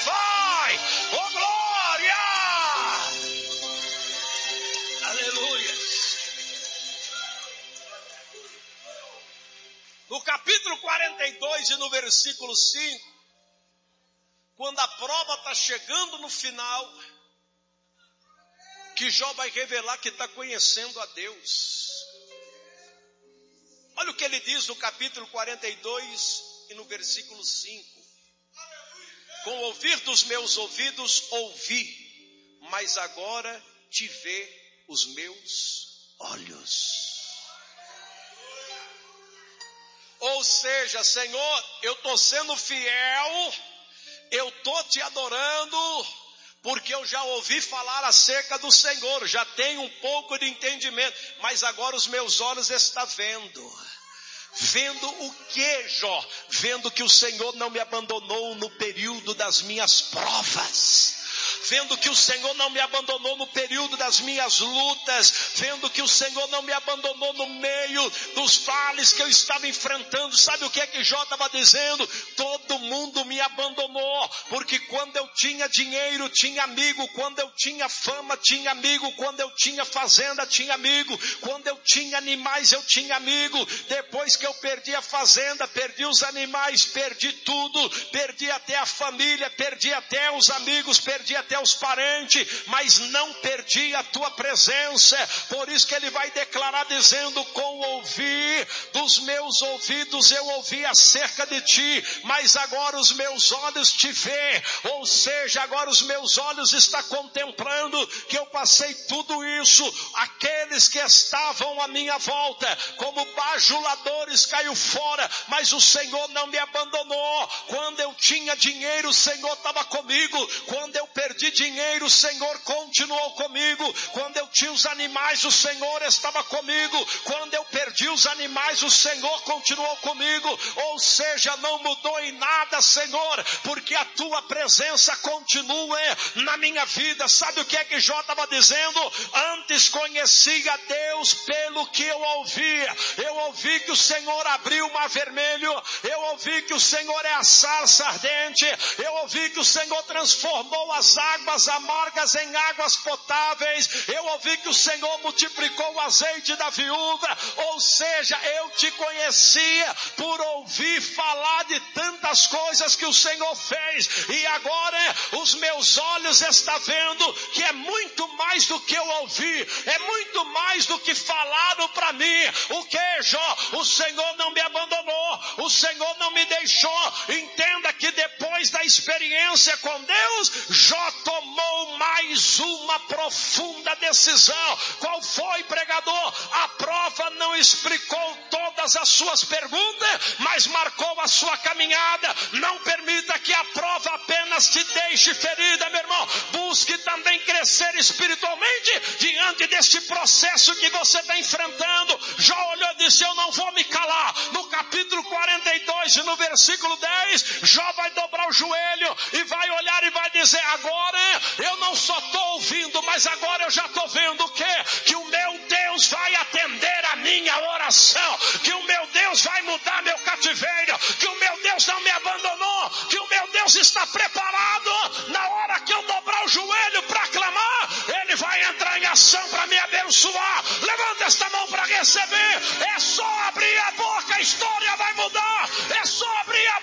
vai. Oh, glória! Aleluia. No capítulo 42 e no versículo 5, quando a prova está chegando no final, que Jó vai revelar que está conhecendo a Deus. Olha o que ele diz no capítulo 42 e no versículo 5. Com o ouvir dos meus ouvidos ouvi, mas agora te vê os meus olhos. Ou seja, Senhor, eu estou sendo fiel, eu estou te adorando, porque eu já ouvi falar acerca do Senhor, já tenho um pouco de entendimento, mas agora os meus olhos estão vendo. Vendo o que, Jó? Vendo que o Senhor não me abandonou no período das minhas provas. Vendo que o Senhor não me abandonou no período das minhas lutas, vendo que o Senhor não me abandonou no meio dos vales que eu estava enfrentando. Sabe o que é que Jó estava dizendo? Todo mundo me abandonou, porque quando eu tinha dinheiro, tinha amigo, quando eu tinha fama, tinha amigo, quando eu tinha fazenda, tinha amigo, quando eu tinha animais, eu tinha amigo. Depois que eu perdi a fazenda, perdi os animais, perdi tudo, perdi até a família, perdi até os amigos, perdi até os parentes, mas não perdi a tua presença. Por isso que ele vai declarar dizendo: com o ouvir dos meus ouvidos eu ouvi acerca de ti, mas agora os meus olhos te vê. Ou seja, agora os meus olhos estão contemplando que eu passei tudo isso. Aqueles que estavam à minha volta como bajuladores caiu fora, mas o Senhor não me abandonou. Quando eu tinha dinheiro, o Senhor estava comigo. Quando eu perdi dinheiro, o Senhor continuou comigo. Quando eu tinha os animais, o Senhor estava comigo. Quando eu perdi os animais, o Senhor continuou comigo. Ou seja, não mudou em nada, Senhor, porque a tua presença continua na minha vida. Sabe o que é que Jó estava dizendo? Antes conhecia Deus pelo que eu ouvia. Eu ouvi que o Senhor abriu o mar vermelho. Eu ouvi que o Senhor é a sarça ardente. Eu ouvi que o Senhor transformou as águas amargas em águas potáveis. Eu ouvi que o Senhor multiplicou o azeite da viúva. Ou seja, eu te conhecia por ouvir falar de tantas coisas que o Senhor fez, e agora os meus olhos estão vendo que é muito mais do que eu ouvi, é muito mais do que falaram para mim. O que, Jó? O Senhor não me abandonou, o Senhor não me deixou. Entenda que depois da experiência com Deus, Jó tomou mais uma profunda decisão. Qual foi, pregador? A prova não explicou todas as suas perguntas, mas marcou a sua caminhada. Não permita que a prova apenas te deixe ferida, meu irmão. Busque também crescer espiritualmente diante deste processo que você está enfrentando. Jó olhou e disse: eu não vou me calar. No capítulo 42 e no versículo 10, Jó vai dobrar o joelho e vai olhar e vai dizer: agora eu não só estou ouvindo, mas agora eu já estou vendo o quê? Que o meu Deus vai atender a minha oração, que o meu Deus vai mudar meu cativeiro, que o meu Deus não me abandonou, que o meu Deus está preparado. Na hora que eu dobrar o joelho para clamar, Ele vai entrar em ação para me abençoar. Levanta esta mão para receber. É só abrir a boca, a história vai mudar. É só abrir a